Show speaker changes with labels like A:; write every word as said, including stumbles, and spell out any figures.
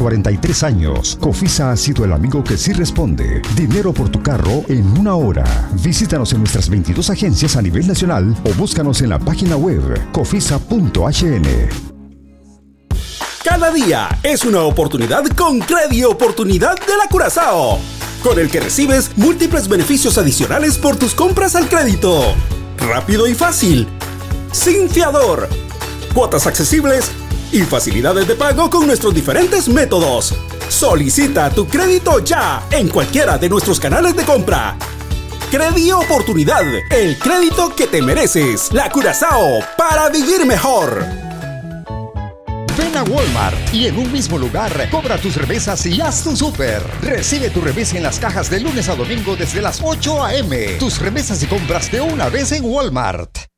A: cuarenta y tres años, Cofisa ha sido el amigo que sí responde. Dinero por tu carro en una hora. Visítanos en nuestras veintidós agencias a nivel nacional o búscanos en la página web cofisa punto h n.
B: Cada día es una oportunidad con Credi Oportunidad de la Curazao, con el que recibes múltiples beneficios adicionales por tus compras al crédito. Rápido y fácil, sin fiador, cuotas accesibles y facilidades de pago con nuestros diferentes métodos. Solicita tu crédito ya en cualquiera de nuestros canales de compra. Credi Oportunidad, el crédito que te mereces. La Curazao, para vivir mejor.
A: Ven a Walmart y en un mismo lugar cobra tus remesas y haz tu súper. Recibe tu remesa en las cajas de lunes a domingo desde las ocho a eme. Tus remesas y compras de una vez en Walmart.